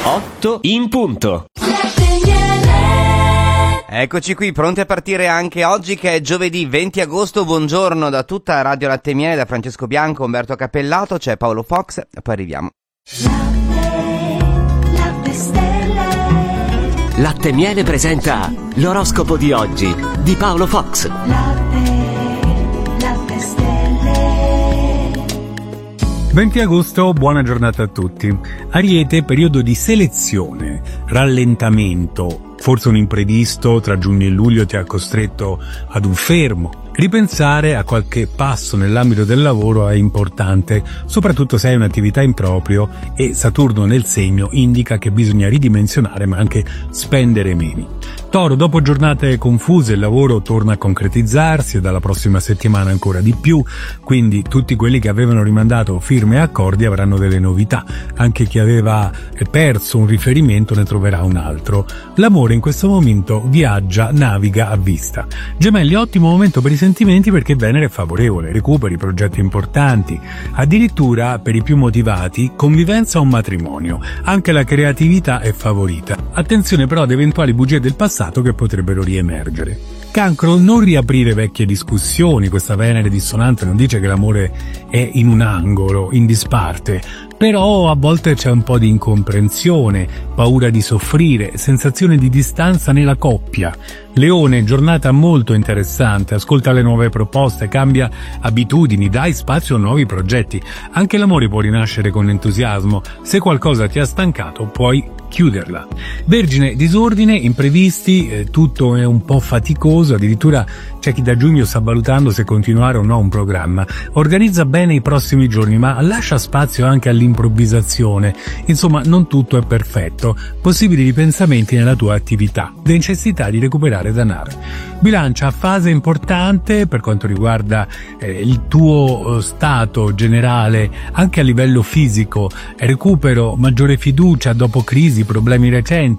8 in punto. Eccoci qui, pronti a partire anche oggi che è giovedì 20 agosto. Buongiorno da tutta Radio Latte e Miele, da Francesco Bianco, Umberto Cappellato, c'è Paolo Fox, poi arriviamo. Latte e Miele presenta l'oroscopo di oggi di Paolo Fox. 20 agosto, buona giornata a tutti. Ariete, periodo di selezione, rallentamento, forse un imprevisto tra giugno e luglio ti ha costretto ad un fermo. Ripensare a qualche passo nell'ambito del lavoro è importante, soprattutto se hai un'attività in proprio e Saturno nel segno indica che bisogna ridimensionare ma anche spendere meno. Toro, dopo giornate confuse il lavoro torna a concretizzarsi e dalla prossima settimana ancora di più, quindi tutti quelli che avevano rimandato firme e accordi avranno delle novità, anche chi aveva perso un riferimento ne troverà un altro. L'amore in questo momento viaggia, naviga a vista. Gemelli, ottimo momento per i sentimenti perché Venere è favorevole, recuperi progetti importanti, addirittura per i più motivati convivenza o un matrimonio, anche la creatività è favorita. Attenzione però ad eventuali bugie del passato che potrebbero riemergere. Cancro, non riaprire vecchie discussioni, questa Venere dissonante non dice che l'amore è in un angolo, in disparte, però a volte c'è un po' di incomprensione, paura di soffrire, sensazione di distanza nella coppia. Leone, giornata molto interessante, ascolta le nuove proposte, cambia abitudini, dai spazio a nuovi progetti. Anche l'amore può rinascere con entusiasmo, se qualcosa ti ha stancato puoi chiuderla. Vergine, disordine, imprevisti, tutto è un po' faticoso, addirittura c'è chi da giugno sta valutando se continuare o no un programma. Organizza bene i prossimi giorni, ma lascia spazio anche all'improvvisazione. Insomma, non tutto è perfetto. Possibili ripensamenti nella tua attività. Necessità di recuperare denaro. Bilancia, fase importante per quanto riguarda il tuo stato generale, anche a livello fisico. Recupero, maggiore fiducia dopo crisi, problemi recenti.